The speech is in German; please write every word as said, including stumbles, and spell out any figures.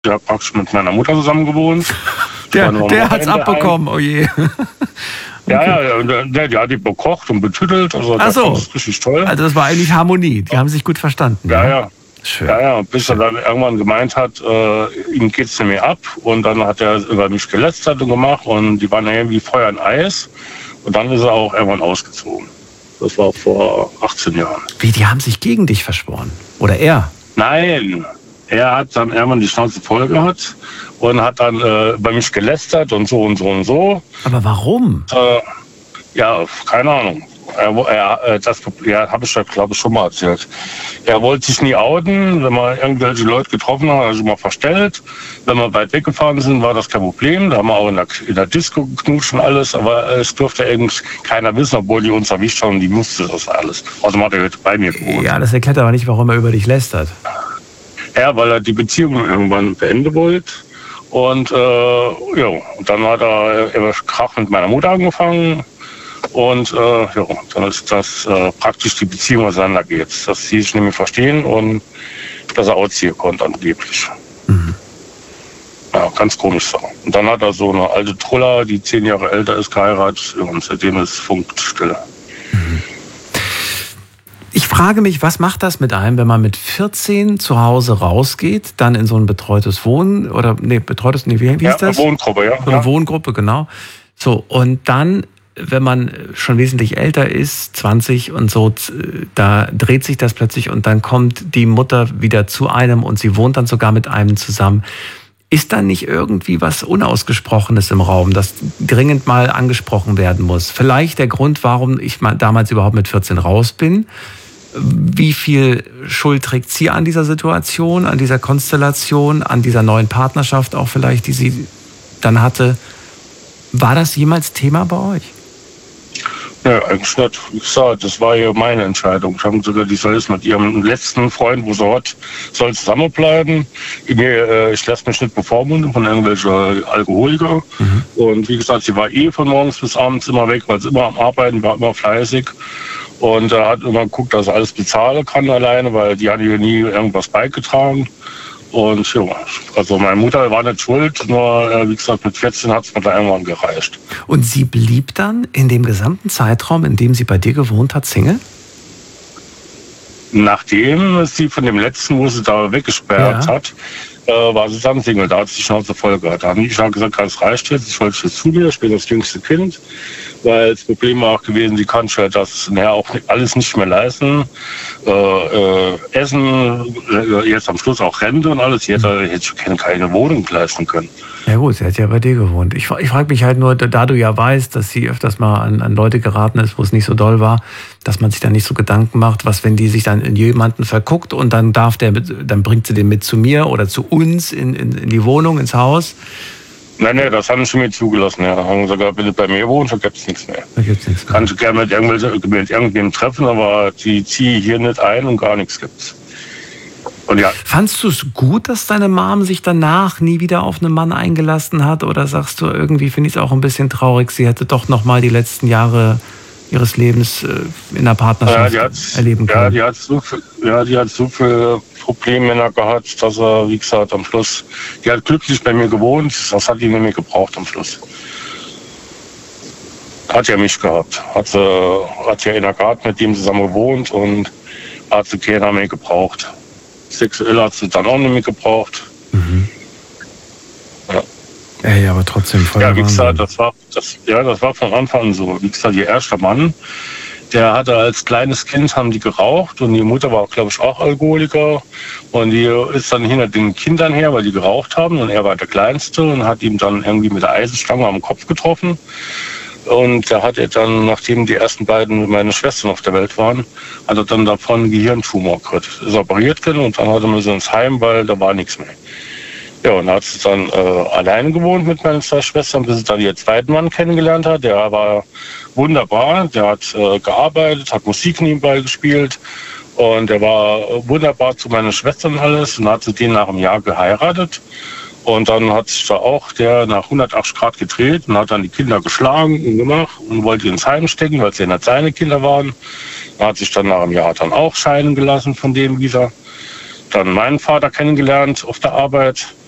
der hat praktisch mit meiner Mutter zusammen gewohnt. Der, der hat's abbekommen, oh je. Okay. Ja, ja, der, der hat die bekocht und betüttelt. Also Ach so. Das ist richtig toll. Also das war eigentlich Harmonie. Die haben sich gut verstanden. Ja, ja. ja. Schön. Ja, ja, bis er dann irgendwann gemeint hat, äh, ihm geht's nicht mehr ab. Und dann hat er über mich gelästert und gemacht. Und die waren ja irgendwie Feuer und Eis. Und dann ist er auch irgendwann ausgezogen. Das war vor achtzehn Jahren. Wie, die haben sich gegen dich verschworen? Oder er? Nein, er hat dann irgendwann die Schnauze voll gehabt und hat dann äh, bei mich gelästert und so und so und so. Aber warum? Äh, ja, keine Ahnung. Er, er, das ja, habe ich ja, glaube ich, schon mal erzählt. Er wollte sich nie outen, wenn man irgendwelche Leute getroffen hat, also mal verstellt. Wenn wir weit weggefahren sind, war das kein Problem. Da haben wir auch in der, in der Disco geknutscht und alles, aber es durfte irgendwie keiner wissen, obwohl die uns erwischt haben und die wusste das alles. Also hat er bei mir gewohnt. Ja, das erklärt aber nicht, warum er über dich lästert. Ja, weil er die Beziehung irgendwann beenden wollte. Und äh, ja, und dann hat er über Krach mit meiner Mutter angefangen. Und äh, ja, dann ist das äh, praktisch die Beziehung auseinandergeht. Dass sie sich nicht mehr verstehen und dass er ausziehen konnte angeblich. Mhm. Ja, ganz komisch so. Und dann hat er so eine alte Truller, die zehn Jahre älter ist, geheiratet. Und seitdem ist Funkstille. Mhm. Ich frage mich, was macht das mit einem, wenn man mit vierzehn zu Hause rausgeht, dann in so ein betreutes Wohnen oder nee, betreutes, nee, wie hieß ja, das? Eine Wohngruppe, ja. So eine ja. Wohngruppe, genau. So, und dann, wenn man schon wesentlich älter ist, zwanzig und so, da dreht sich das plötzlich und dann kommt die Mutter wieder zu einem und sie wohnt dann sogar mit einem zusammen. Ist da nicht irgendwie was Unausgesprochenes im Raum, das dringend mal angesprochen werden muss? Vielleicht der Grund, warum ich mal damals überhaupt mit vierzehn raus bin. Wie viel Schuld trägt sie an dieser Situation, an dieser Konstellation, an dieser neuen Partnerschaft auch vielleicht, die sie dann hatte? War das jemals Thema bei euch? Ja, eigentlich nicht. Wie gesagt, das war ja meine Entscheidung. Ich habe sogar, die soll jetzt mit ihrem letzten Freund, wo sie hat, soll zusammenbleiben. Ich, äh, ich lasse mich nicht bevormunden von irgendwelchen Alkoholikern. Mhm. Und wie gesagt, sie war eh von morgens bis abends immer weg, weil sie immer am Arbeiten war, immer fleißig. Und er hat immer geguckt, dass er alles bezahlen kann alleine, weil die hat ihr nie irgendwas beigetragen. Und ja, also meine Mutter war nicht schuld, nur wie gesagt, mit vierzehn hat es mir da irgendwann gereicht. Und sie blieb dann in dem gesamten Zeitraum, in dem sie bei dir gewohnt hat, Single? Nachdem sie von dem letzten, wo sie da weggesperrt ja. hat, äh, war sie dann Single. Da hat sie die Schnauze voll gehabt. Da haben die schon gesagt, es reicht jetzt, ich wollte jetzt zu mir, ich bin das jüngste Kind. Weil das Problem war auch gewesen, sie kann sich das naja, auch alles nicht mehr leisten. Äh, äh, Essen, äh, jetzt am Schluss auch Rente und alles. Sie hätte, hätte keine, keine Wohnung leisten können. Ja gut, sie hat ja bei dir gewohnt. Ich, ich frage mich halt nur, da du ja weißt, dass sie öfters mal an, an Leute geraten ist, wo es nicht so doll war, dass man sich da nicht so Gedanken macht, was, wenn die sich dann in jemanden verguckt und dann darf der, dann bringt sie den mit zu mir oder zu uns in, in, in die Wohnung, ins Haus. Nein, nein, das haben sie mir zugelassen. Ja. Haben gesagt, wenn du bei mir wohnst, dann gibt es nichts mehr. Da gibt's nichts mehr. Kannst du gerne mit, mit irgendwem treffen, aber die ziehe hier nicht ein und gar nichts gibt's. Und ja. Fandst du es gut, dass deine Mom sich danach nie wieder auf einen Mann eingelassen hat? Oder sagst du, irgendwie finde ich es auch ein bisschen traurig, sie hätte doch noch mal die letzten Jahre ihres Lebens in der Partnerschaft ja, erleben können? Ja, die hat so viel, ja, die hat so viele Probleme gehabt, dass er, wie gesagt, am Schluss, die hat glücklich bei mir gewohnt, das hat die nicht mehr gebraucht am Schluss. Hat ja mich gehabt, hat, sie, hat ja in der Garten mit dem zusammen gewohnt und hat sie keiner mehr gebraucht. Sexuell hat sie dann auch nicht mehr gebraucht. Mhm. Ja. Ey, aber trotzdem voll. Ja, wie gesagt, das war, das, ja, das war von Anfang an so. Wie gesagt, ihr erster Mann, der hatte als kleines Kind, haben die geraucht und die Mutter war, glaube ich, auch Alkoholiker. Und die ist dann hinter den Kindern her, weil die geraucht haben und er war der Kleinste und hat ihm dann irgendwie mit der Eisenstange am Kopf getroffen. Und da hat er dann, nachdem die ersten beiden mit meinen Schwestern auf der Welt waren, hat er dann davon einen Gehirntumor gekriegt. Ist operiert worden und dann hat er mir so ins Heim, weil da war nichts mehr. Ja, und hat sie dann äh, alleine gewohnt mit meinen zwei Schwestern, bis sie dann ihren zweiten Mann kennengelernt hat. Der war wunderbar, der hat äh, gearbeitet, hat Musik nebenbei gespielt und der war wunderbar zu meinen Schwestern alles und hat sie den nach einem Jahr geheiratet. Und dann hat sich da auch der nach hundertachtzig Grad gedreht und hat dann die Kinder geschlagen und gemacht und wollte ins Heim stecken, weil es ja nicht seine Kinder waren. Er hat sich dann nach einem Jahr dann auch scheiden gelassen von dem wieder. Dann meinen Vater kennengelernt auf der Arbeit.